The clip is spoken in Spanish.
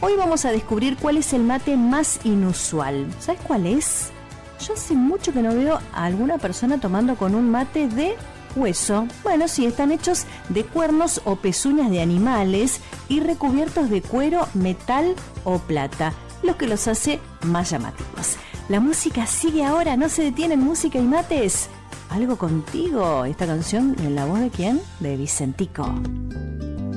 Hoy vamos a descubrir cuál es el mate más inusual. ¿Sabes cuál es? Yo hace mucho que no veo a alguna persona tomando con un mate de hueso. Bueno, sí, están hechos de cuernos o pezuñas de animales y recubiertos de cuero, metal o plata, lo que los hace más llamativos. La música sigue ahora, no se detienen música y mates. ¿Algo contigo? Esta canción en la voz de ¿quién? De Vicentico.